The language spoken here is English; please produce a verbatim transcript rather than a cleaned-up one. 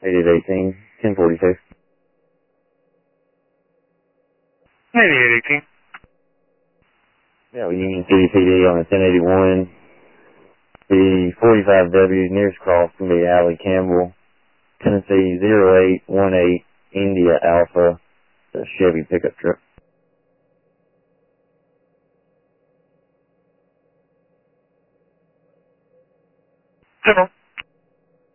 eight eighteen, ten forty-two. eighty-eight eighteen. Yeah, well, Union City P D on a ten eighty-one. The forty-five W nearest cross can be Allie Campbell, Tennessee zero eight one eight, India Alpha, the Chevy pickup truck. General.